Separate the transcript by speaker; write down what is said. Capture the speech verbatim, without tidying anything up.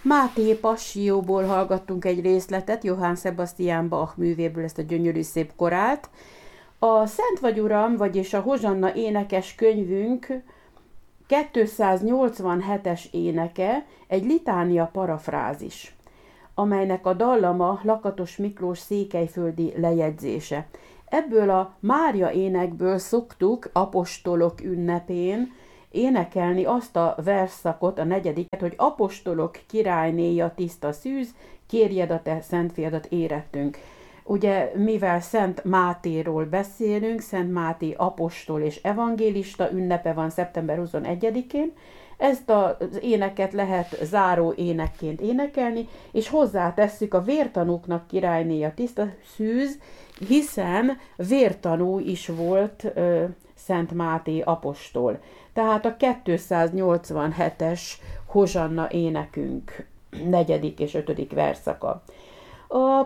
Speaker 1: Máté Passió-ból hallgattunk egy részletet, Johann Sebastian Bach művéből, ezt a gyönyörű szép korát. A Szent vagy Uram, vagyis a Hozsanna énekes könyvünk kétszáznyolcvanhetes éneke egy litánia parafrázis, amelynek a dallama Lakatos Miklós székelyföldi lejegyzése. Ebből a Mária énekből szoktuk apostolok ünnepén énekelni azt a versszakot, a negyediket, hogy apostolok királynéja tiszta szűz, kérjed a te szent fiadat érettünk. Ugye, mivel Szent Mátéról beszélünk, Szent Máté apostol és evangélista ünnepe van szeptember huszonegyedikén, ezt az éneket lehet záró énekként énekelni, és hozzátesszük a vértanúknak királynéja tiszta szűz, hiszen vértanú is volt ö, Szent Máté apostol. Tehát a kétszáznyolcvanhetes Hozsanna énekünk negyedik és ötödik verszaka. A